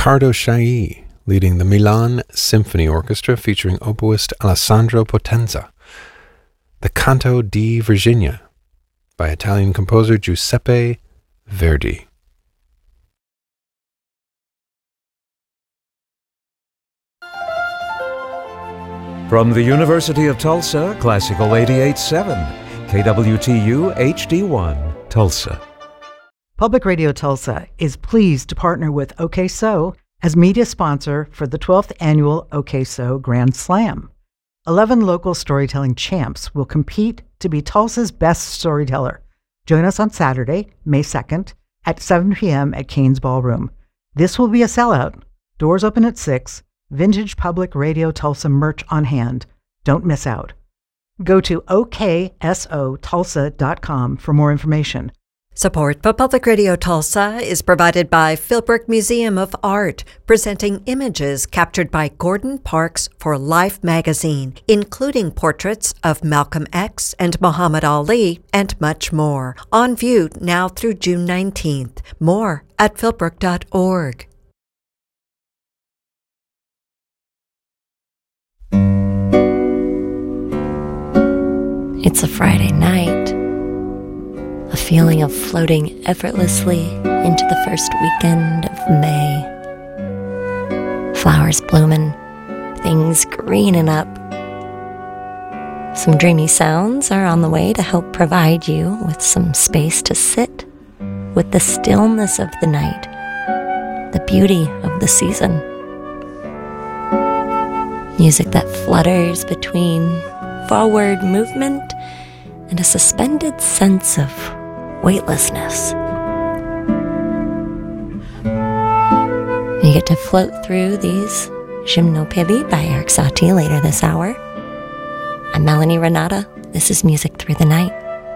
Riccardo Chailly, leading the Milan Symphony Orchestra featuring oboist Alessandro Potenza. The Canto di Virginia by Italian composer Giuseppe Verdi. From the University of Tulsa, Classical 88.7, KWTU HD1, Tulsa. Public Radio Tulsa is pleased to partner with OK So as media sponsor for the 12th annual OK So Grand Slam. 11 local storytelling champs will compete to be Tulsa's best storyteller. Join us on Saturday, May 2nd at 7 p.m. at Cain's Ballroom. This will be a sellout. Doors open at 6. Vintage Public Radio Tulsa merch on hand. Don't miss out. Go to oksotulsa.com for more information. Support for Public Radio Tulsa is provided by Philbrook Museum of Art, presenting images captured by Gordon Parks for Life magazine, including portraits of Malcolm X and Muhammad Ali, and much more. On view now through June 19th. More at philbrook.org. It's a Friday night. A feeling of floating effortlessly into the first weekend of May. Flowers blooming, things greening up. Some dreamy sounds are on the way to help provide you with some space to sit with the stillness of the night, the beauty of the season. Music that flutters between forward movement and a suspended sense of weightlessness. You get to float through these Gymnopédie by Erik Satie later this hour. I'm Melanie Renata. This is Music Through the Night.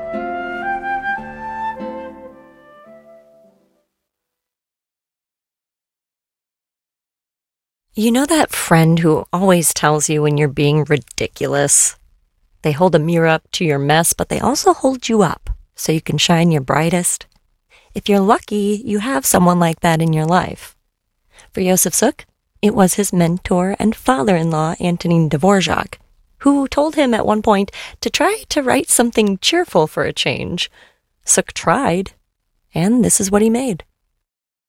You know that friend who always tells you when you're being ridiculous? They hold a mirror up to your mess, but they also hold you up so you can shine your brightest. If you're lucky, you have someone like that in your life. For Josef Suk, it was his mentor and father-in-law, Antonin Dvorak, who told him at one point to try to write something cheerful for a change. Suk tried, and this is what he made.